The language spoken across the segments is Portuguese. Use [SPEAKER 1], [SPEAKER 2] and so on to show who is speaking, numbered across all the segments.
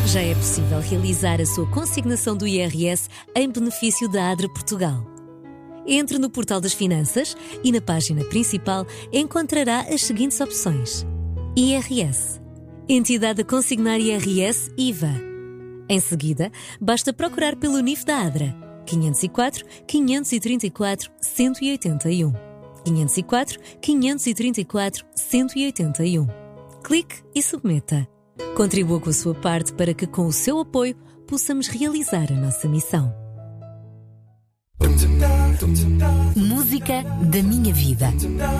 [SPEAKER 1] Já é possível realizar a sua consignação do IRS em benefício da ADRA Portugal. Entre no portal das finanças e na página principal encontrará as seguintes opções: IRS, entidade a consignar IRS IVA. Em seguida, basta procurar pelo NIF da ADRA 504 534 181. 504 534 181. Clique e submeta. Contribua com a sua parte para que, com o seu apoio, possamos realizar a nossa missão.
[SPEAKER 2] Música da minha vida.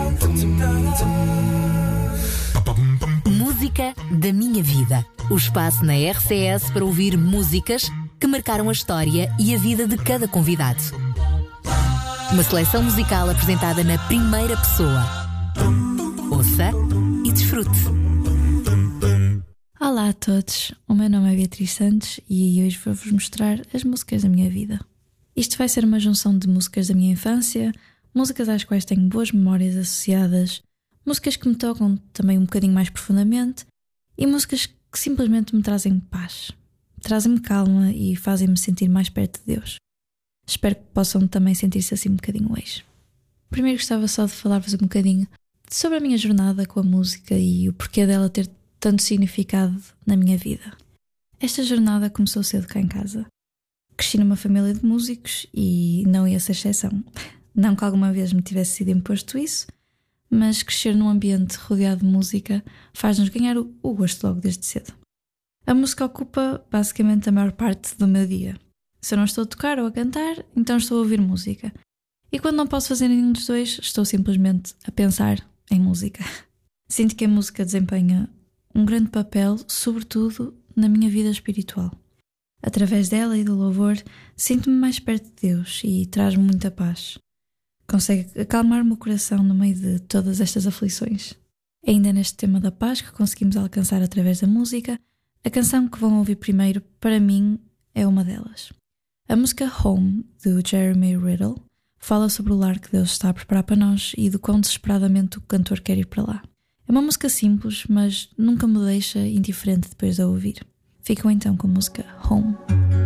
[SPEAKER 2] Música da minha vida. O espaço na RCS para ouvir músicas que marcaram a história e a vida de cada convidado. Uma seleção musical apresentada na primeira pessoa. Ouça e desfrute.
[SPEAKER 3] Olá a todos, o meu nome é Beatriz Santos e hoje vou-vos mostrar as músicas da minha vida. Isto vai ser uma junção de músicas da minha infância, músicas às quais tenho boas memórias associadas, músicas que me tocam também um bocadinho mais profundamente e músicas que simplesmente me trazem paz, trazem-me calma e fazem-me sentir mais perto de Deus. Espero que possam também sentir-se assim um bocadinho hoje. Primeiro gostava só de falar-vos um bocadinho sobre a minha jornada com a música e o porquê dela ter tanto significado na minha vida. Esta jornada começou cedo cá em casa. Cresci numa família de músicos e não ia ser exceção. Não que alguma vez me tivesse sido imposto isso, mas crescer num ambiente rodeado de música faz-nos ganhar o gosto logo desde cedo. A música ocupa basicamente a maior parte do meu dia. Se eu não estou a tocar ou a cantar, então estou a ouvir música. E quando não posso fazer nenhum dos dois, estou simplesmente a pensar em música. Sinto que a música desempenha um grande papel, sobretudo na minha vida espiritual. Através dela e do louvor, sinto-me mais perto de Deus e traz-me muita paz. Consegue acalmar o meu coração no meio de todas estas aflições. Ainda neste tema da paz que conseguimos alcançar através da música, a canção que vão ouvir primeiro, para mim, é uma delas. A música Home, do Jeremy Riddle, fala sobre o lar que Deus está a preparar para nós e do quão desesperadamente o cantor quer ir para lá. É uma música simples, mas nunca me deixa indiferente depois de a ouvir. Ficam então com a música Home.